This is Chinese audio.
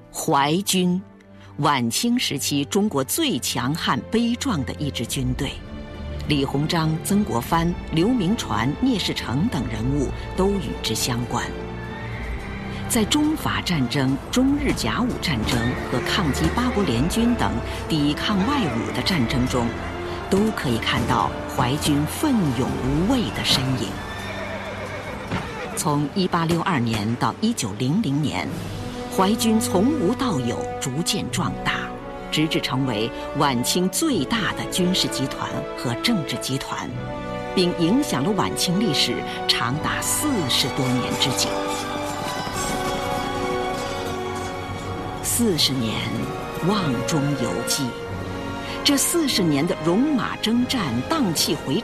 淮军，晚清时期中国最强悍悲壮的一支军队。李鸿章、曾国藩、刘铭传、聂士成等人物都与之相关。在中法战争、中日甲午战争和抗击八国联军等抵抗外侮的战争中，都可以看到淮军奋勇无畏的身影。从1862年到1900年，淮军从无到有，逐渐壮大，直至成为晚清最大的军事集团和政治集团，并影响了晚清历史长达40多年之久。40年瓮中有记，这40年的戎马征战、荡气回